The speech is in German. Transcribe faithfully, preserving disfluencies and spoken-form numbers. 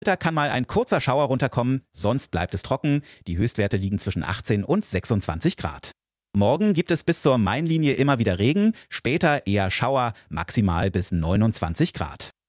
Da kann mal ein kurzer Schauer runterkommen, sonst bleibt es trocken. Die Höchstwerte liegen zwischen achtzehn und sechsundzwanzig Grad. Morgen gibt es bis zur Mainlinie immer wieder Regen, später eher Schauer, maximal bis neunundzwanzig Grad.